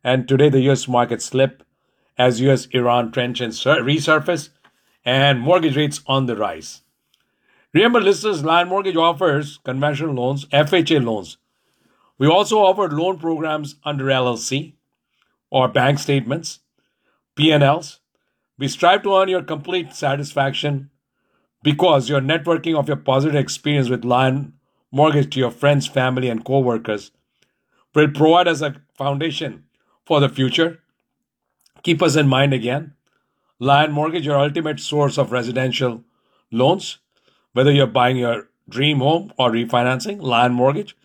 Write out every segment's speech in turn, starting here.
And today the US market slipped as US-Iran tensions resurface and mortgage rates on the rise. Remember, listeners, Lion Mortgage offers conventional loans, FHA loans. We also offer loan programs under LLC or bank statements, P&Ls. We strive to earn your complete satisfaction because your networking of your positive experience with Lion Mortgage to your friends, family, and co-workers will provide us a foundation for the future. Keep us in mind again. Lion Mortgage, your ultimate source of residential loans. Whether you're buying your dream home or refinancing, Lion Mortgage,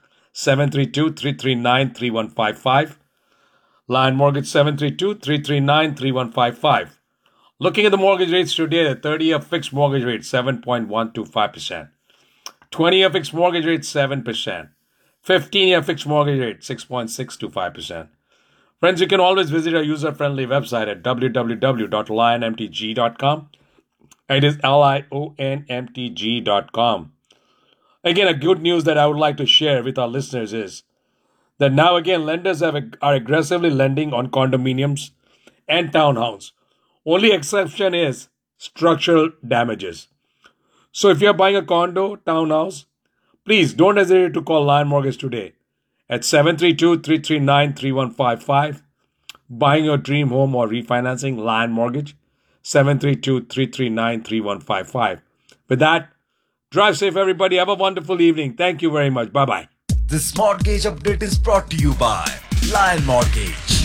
732-339-3155. Lion Mortgage, 732-339-3155. Looking at the mortgage rates today, the 30-year fixed mortgage rate, 7.125%. 20-year fixed mortgage rate, 7%. 15-year fixed mortgage rate, 6.625%. Friends, you can always visit our user-friendly website at www.lionmtg.com. It is LIONMTG.com. Again, a good news that I would like to share with our listeners is that now again, lenders are aggressively lending on condominiums and townhomes. Only exception is structural damages. So if you're buying a condo, townhouse, please don't hesitate to call Lion Mortgage today at 732-339-3155. Buying your dream home or refinancing, Lion Mortgage, 732-339-3155. With that, drive safe, everybody. Have a wonderful evening. Thank you very much. Bye-bye. This mortgage update is brought to you by Lion Mortgage.